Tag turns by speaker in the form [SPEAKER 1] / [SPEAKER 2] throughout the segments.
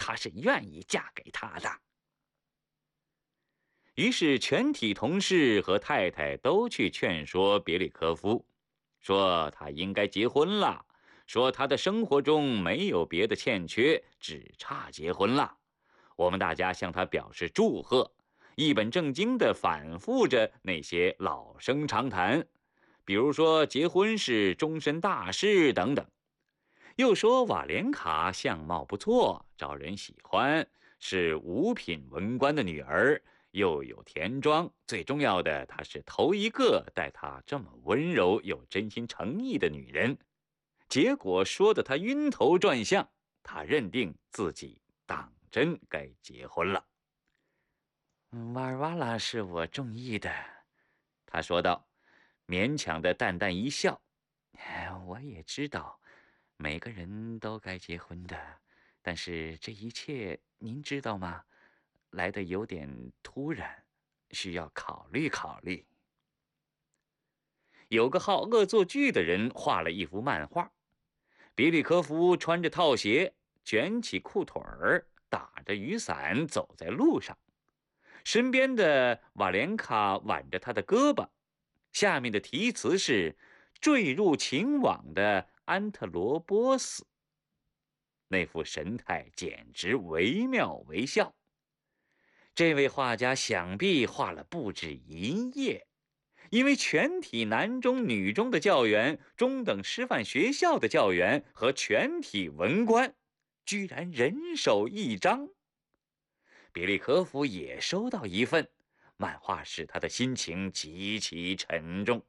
[SPEAKER 1] 她是愿意嫁给他的。于是全体同事和太太都去劝说别里科夫，说他应该结婚了，说他的生活中没有别的欠缺，只差结婚了。我们大家向他表示祝贺，一本正经地反复着那些老生常谈，比如说结婚是终身大事等等。又说瓦莲卡相貌不错，招人喜欢，是五品文官的女儿，又有田庄，最重要的，她是头一个待她这么温柔又真心诚意的女人。结果说得他晕头转向，他认定自己当真该结婚了。瓦尔瓦拉是我中意的，他说道，勉强的淡淡一笑。我也知道，每个人都该结婚的，但是这一切您知道吗？来得有点突然，需要考虑考虑。有个好恶作剧的人画了一幅漫画，比里科夫穿着套鞋，卷起裤腿儿，打着雨伞走在路上，身边的瓦莲卡挽着他的胳膊，下面的题词是坠入情网的安特罗波斯。那副神态简直惟妙惟肖。这位画家想必画了不止一页，因为全体男中女中的教员、中等师范学校的教员和全体文官居然人手一张。比利科夫也收到一份，漫画使他的心情极其沉重。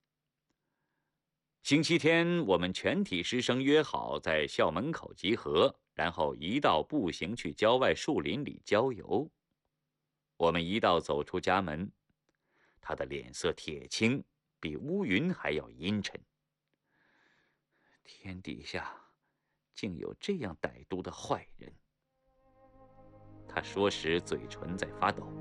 [SPEAKER 1] 星期天，我们全体师生约好在校门口集合，然后一道步行去郊外树林里郊游。我们一道走出家门，他的脸色铁青，比乌云还要阴沉。天底下竟有这样歹毒的坏人，他说时嘴唇在发抖。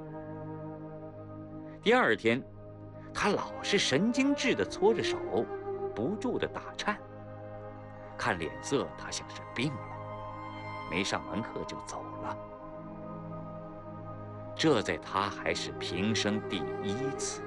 [SPEAKER 1] 第二天，他老是神经质地搓着手，不住地打颤，看脸色他像是病了，没上完课就走了。这在他还是平生第一次。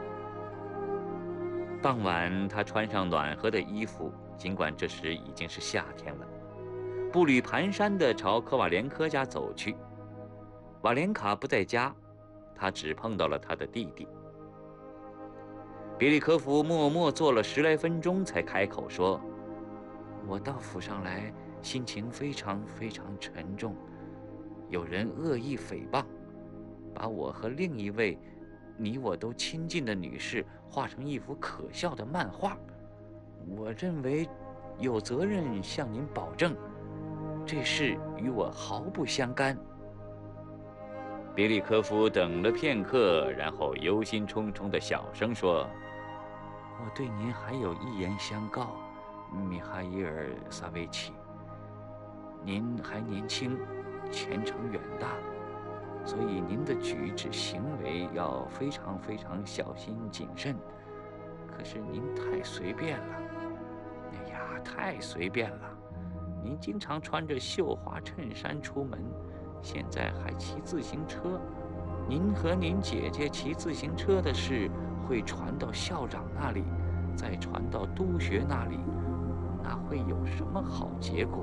[SPEAKER 1] 傍晚，他穿上暖和的衣服，尽管这时已经是夏天了，步履蹒跚地朝科瓦连科家走去。瓦莲卡不在家，他只碰到了他的弟弟。别利科夫默默坐了10来分钟，才开口说：“我到府上来，心情非常非常沉重，有人恶意诽谤，把我和另一位你我都亲近的女士画成一幅可笑的漫画。我认为有责任向您保证，这事与我毫不相干。”别利科夫等了片刻，然后忧心忡忡地小声说：“我对您还有一言相告，米哈伊尔·萨维奇。您还年轻，前程远大，所以您的举止行为要非常非常小心谨慎。可是您太随便了，哎呀，太随便了！您经常穿着绣花衬衫出门，现在还骑自行车。您和您姐姐骑自行车的事会传到校长那里，再传到督学那里，那会有什么好结果？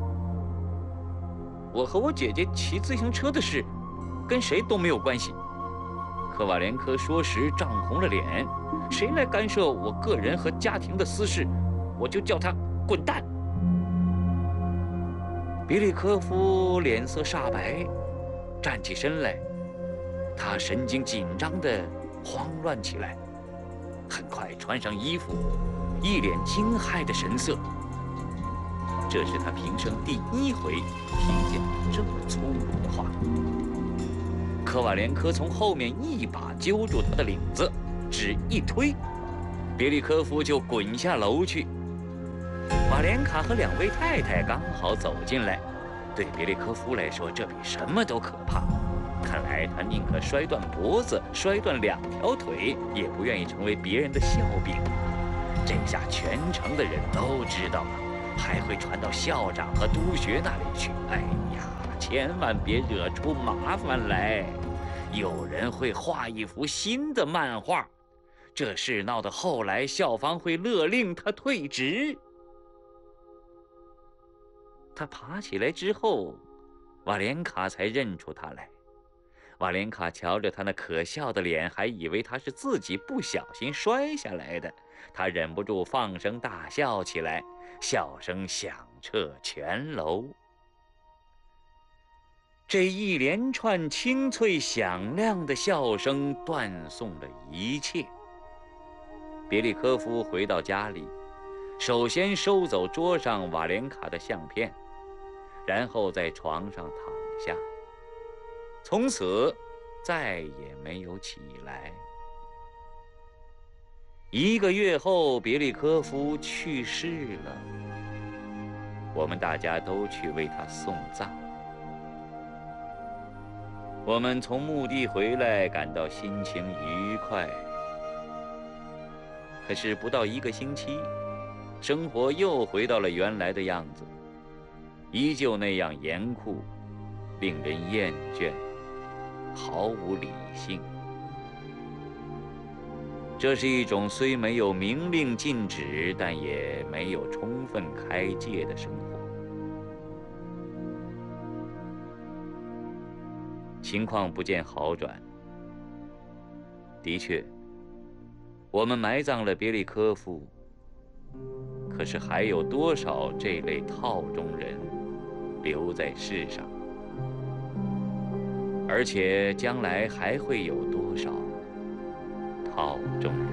[SPEAKER 1] 我和我姐姐骑自行车的事跟谁都没有关系。科瓦连科说时涨红了脸，谁来干涉我个人和家庭的私事，我就叫他滚蛋。比利科夫脸色煞白，站起身来，他神经紧张地慌乱起来，很快穿上衣服，一脸惊骇的神色。这是他平生第一回听见这么粗鲁的话。科瓦连科从后面一把揪住他的领子，只一推，别利科夫就滚下楼去。瓦莲卡和2位太太刚好走进来，对别利科夫来说，这比什么都可怕。看来他宁可摔断脖子，摔断2条腿，也不愿意成为别人的笑柄。这下全城的人都知道了，还会传到校长和督学那里去。哎呀！ 千万别惹出麻烦来，有人会画一幅新的漫画，这事闹到后来，校方会勒令他退职。”他爬起来之后，瓦莲卡才认出他来。瓦莲卡瞧着他那可笑的脸，还以为他是自己不小心摔下来的。他忍不住放声大笑起来，笑声响彻全楼。这一连串清脆响亮的笑声断送了一切。别利科夫回到家里，首先收走桌上瓦莲卡的相片，然后在床上躺下，从此再也没有起来。1个月后，别利科夫去世了，我们大家都去为他送葬。我们从墓地回来，感到心情愉快。可是不到1个星期，生活又回到了原来的样子，依旧那样严酷，令人厌倦，毫无理性。这是一种虽没有明令禁止，但也没有充分开戒的生活。情况不见好转。的确，我们埋葬了别利科夫，可是还有多少这类套中人留在世上？而且将来还会有多少套中人？